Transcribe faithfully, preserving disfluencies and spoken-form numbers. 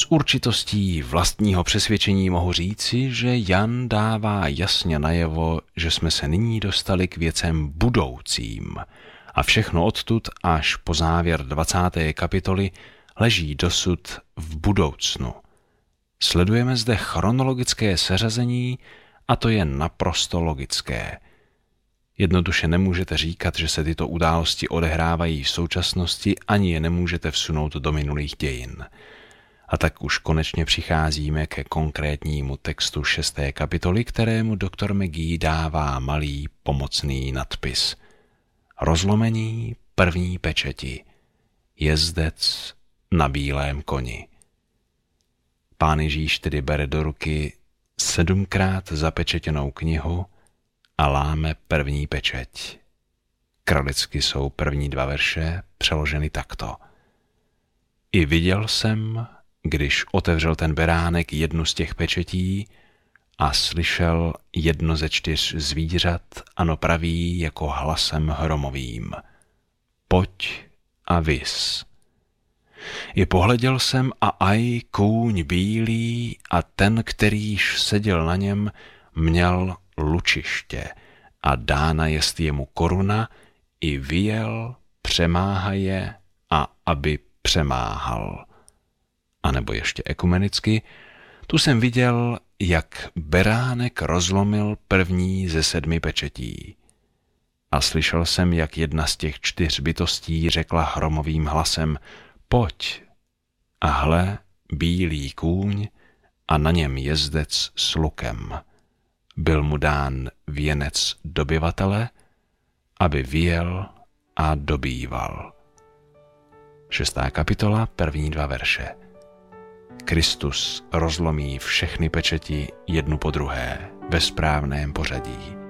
S určitostí vlastního přesvědčení mohu říci, že Jan dává jasně najevo, že jsme se nyní dostali k věcem budoucím a všechno odtud až po závěr dvacáté kapitoly leží dosud v budoucnu. Sledujeme zde chronologické seřazení a to je naprosto logické. Jednoduše nemůžete říkat, že se tyto události odehrávají v současnosti, ani je nemůžete vsunout do minulých dějin. A tak už konečně přicházíme ke konkrétnímu textu šesté kapitoly, kterému doktor McGee dává malý pomocný nadpis. Rozlomení první pečeti. Jezdec na bílém koni. Pán Ježíš tedy bere do ruky sedmkrát zapečetěnou knihu a láme první pečeť. Kralicky jsou první dva verše přeloženy takto. I viděl jsem, když otevřel ten beránek jednu z těch pečetí a slyšel jedno ze čtyř zvířat, ano praví jako hlasem hromovým. Pojď a vis. I pohleděl jsem a aj kůň bílý a ten, kterýž seděl na něm, měl lučiště a dána jest jemu koruna, i vyjel, přemáhaje a aby přemáhal. A nebo ještě ekumenicky, tu jsem viděl, jak beránek rozlomil první ze sedmi pečetí. A slyšel jsem, jak jedna z těch čtyř bytostí řekla hromovým hlasem, pojď. A hle, bílý kůň a na něm jezdec s lukem. Byl mu dán věnec dobyvatele, aby vyjel a dobýval. Šestá kapitola, první dva verše. Kristus rozlomí všechny pečeti jednu po druhé ve správném pořadí.